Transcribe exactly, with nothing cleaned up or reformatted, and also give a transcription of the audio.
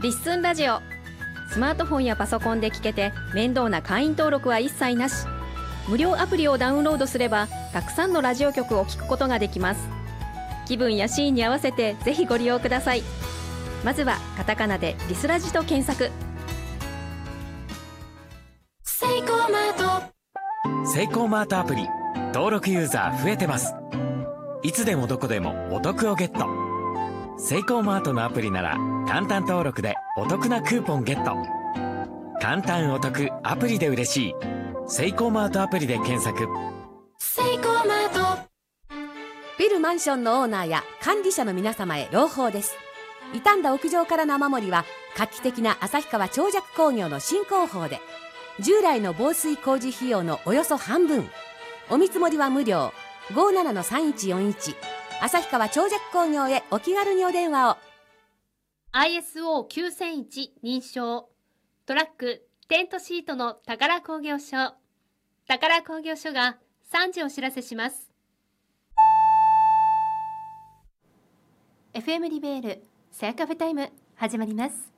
リッスンラジオ。スマートフォンやパソコンで聞けて面倒な会員登録は一切なし。無料アプリをダウンロードすればたくさんのラジオ局を聞くことができます。気分やシーンに合わせてぜひご利用ください。まずはカタカナでリスラジと検索。 セイコーマート。 セイコーマートアプリ登録ユーザー増えてます。いつでもどこでもお得をゲット。セイコーマートのアプリなら簡単登録でお得なクーポンゲット。簡単お得アプリで嬉しい。セイコーマートアプリで検索。 セイコーマート。 ビルマンションのオーナーや管理者の皆様へ朗報です。傷んだ屋上からの雨漏りは画期的な旭川長尺工業の新工法で、従来の防水工事費用のおよそ半分。お見積もりは無料。 ごーななのさんいちよんいち 旭川長尺工業へお気軽にお電話を。 アイエスオーきゅうせんいち 認証トラックテントシートの宝工業所。宝工業所がさんじお知らせします。 エフエム リベールさやカフェタイム始まります。